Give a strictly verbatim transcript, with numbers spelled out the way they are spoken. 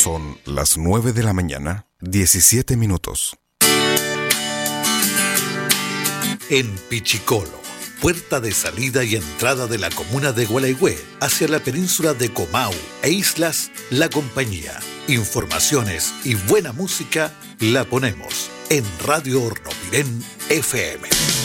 Son las nueve de la mañana, diecisiete minutos. En Pichicolo, puerta de salida y entrada de la comuna de Gualeguay hacia la península de Comau e islas La Compañía. Informaciones y buena música la ponemos en Radio Hornopirén F M.